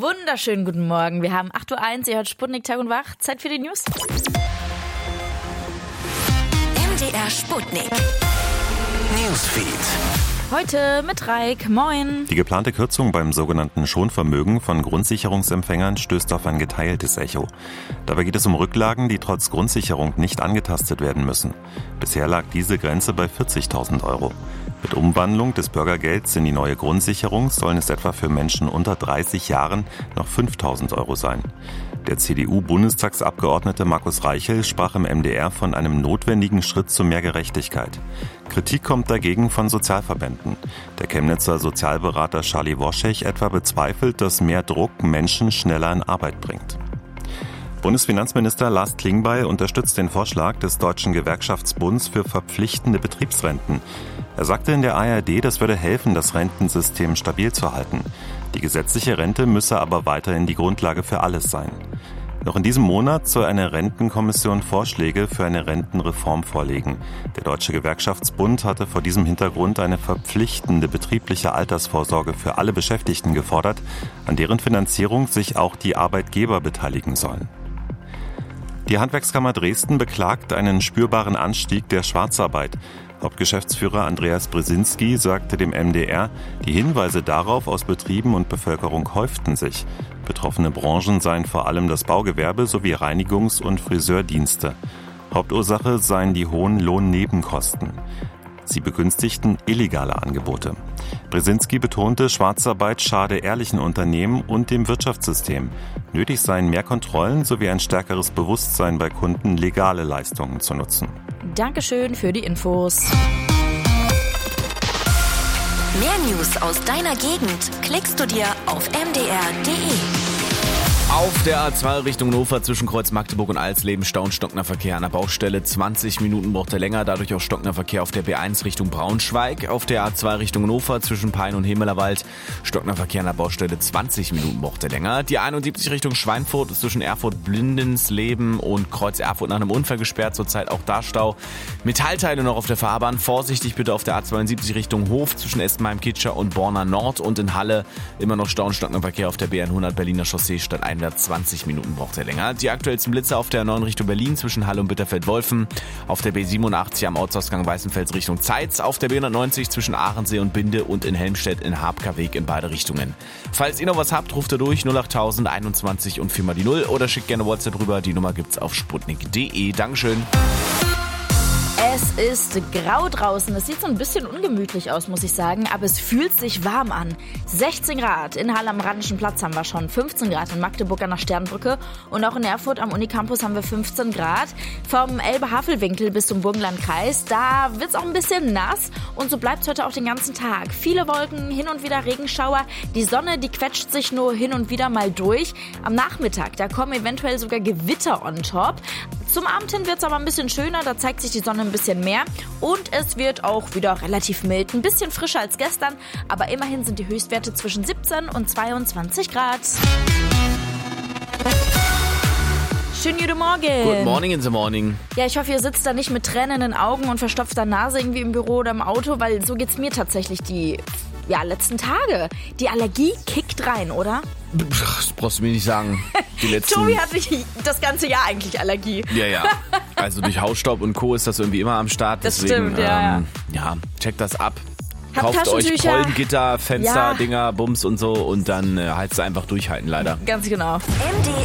wunderschönen guten Morgen. Wir haben 8.01 Uhr, ihr hört Sputnik Tag und Wach. Zeit für die News. MDR Sputnik Newsfeed. Heute mit Raik. Moin. Die geplante Kürzung beim sogenannten Schonvermögen von Grundsicherungsempfängern stößt auf ein geteiltes Echo. Dabei geht es um Rücklagen, die trotz Grundsicherung nicht angetastet werden müssen. Bisher lag diese Grenze bei 40.000 Euro. Mit Umwandlung des Bürgergelds in die neue Grundsicherung sollen es etwa für Menschen unter 30 Jahren noch 5.000 Euro sein. Der CDU-Bundestagsabgeordnete Markus Reichel sprach im MDR von einem notwendigen Schritt zu mehr Gerechtigkeit. Kritik kommt dagegen von Sozialverbänden. Der Chemnitzer Sozialberater Charlie Woschech etwa bezweifelt, dass mehr Druck Menschen schneller in Arbeit bringt. Bundesfinanzminister Lars Klingbeil unterstützt den Vorschlag des Deutschen Gewerkschaftsbunds für verpflichtende Betriebsrenten. Er sagte in der ARD, das würde helfen, das Rentensystem stabil zu halten. Die gesetzliche Rente müsse aber weiterhin die Grundlage für alles sein. Noch in diesem Monat soll eine Rentenkommission Vorschläge für eine Rentenreform vorlegen. Der Deutsche Gewerkschaftsbund hatte vor diesem Hintergrund eine verpflichtende betriebliche Altersvorsorge für alle Beschäftigten gefordert, an deren Finanzierung sich auch die Arbeitgeber beteiligen sollen. Die Handwerkskammer Dresden beklagt einen spürbaren Anstieg der Schwarzarbeit. Hauptgeschäftsführer Andreas Brzezinski sagte dem MDR, die Hinweise darauf aus Betrieben und Bevölkerung häuften sich. Betroffene Branchen seien vor allem das Baugewerbe sowie Reinigungs- und Friseurdienste. Hauptursache seien die hohen Lohnnebenkosten. Sie begünstigten illegale Angebote. Brzezinski betonte, Schwarzarbeit schade ehrlichen Unternehmen und dem Wirtschaftssystem. Nötig seien mehr Kontrollen sowie ein stärkeres Bewusstsein bei Kunden, legale Leistungen zu nutzen. Dankeschön für die Infos. Mehr News aus deiner Gegend klickst du dir auf mdr.de. Auf der A2 Richtung Hannover zwischen Kreuz Magdeburg und Alsleben staut stockender Verkehr an der Baustelle. 20 Minuten braucht er länger, dadurch auch stockender Verkehr auf der B1 Richtung Braunschweig. Auf der A2 Richtung Hannover zwischen Pein und Himmelerwald stockender Verkehr an der Baustelle. 20 Minuten braucht er länger. Die 71 Richtung Schweinfurt ist zwischen Erfurt, Blindensleben und Kreuz Erfurt nach einem Unfall gesperrt. Zurzeit auch da Stau. Metallteile noch auf der Fahrbahn. Vorsichtig bitte auf der A72 Richtung Hof zwischen Espenheim, Kitscher und Borna Nord. Und in Halle immer noch Stau und stockender Verkehr auf der BN100 Berliner Chaussee statt 20 Minuten braucht er länger. Die aktuellsten Blitze auf der 9 Richtung Berlin zwischen Halle und Bitterfeld-Wolfen. Auf der B87 am Ortsausgang Weißenfels Richtung Zeitz. Auf der B190 zwischen Aachensee und Binde und in Helmstedt in Habkerweg in beide Richtungen. Falls ihr noch was habt, ruft ihr durch 08000 21 und 4 mal die 0 oder schickt gerne WhatsApp rüber. Die Nummer gibt's auf sputnik.de. Dankeschön. Es ist grau draußen. Es sieht so ein bisschen ungemütlich aus, muss ich sagen, aber es fühlt sich warm an. 16 Grad in Halle am Rheinischen Platz haben wir schon, 15 Grad in Magdeburg an der Sternbrücke und auch in Erfurt am Unicampus haben wir 15 Grad. Vom Elbe-Havelwinkel bis zum Burgenlandkreis, da wird es auch ein bisschen nass und so bleibt es heute auch den ganzen Tag. Viele Wolken, hin und wieder Regenschauer. Die Sonne, die quetscht sich nur hin und wieder mal durch. Am Nachmittag, da kommen eventuell sogar Gewitter on top. Zum Abend hin wird es aber ein bisschen schöner, da zeigt sich die Sonne ein bisschen mehr und es wird auch wieder relativ mild, ein bisschen frischer als gestern, aber immerhin sind die Höchstwerte zwischen 17 und 22 Grad. Schönen guten Morgen. Good morning in the morning. Ja, ich hoffe, ihr sitzt da nicht mit Tränen in den Augen und verstopfter Nase irgendwie im Büro oder im Auto, weil so geht's mir tatsächlich die letzten Tage. Die Allergie kickt rein, oder? Das brauchst du mir nicht sagen. Die letzten... Tobi hat das ganze Jahr eigentlich Allergie. Ja. Also durch Hausstaub und Co. ist das irgendwie immer am Start. Das Deswegen, stimmt, ja. Checkt das ab. Habt Kauft euch Taschentücher. Pollengitter, Fenster, Ja. Dinger, Bums und so und dann heißt es einfach durchhalten, leider. Ganz genau. MDR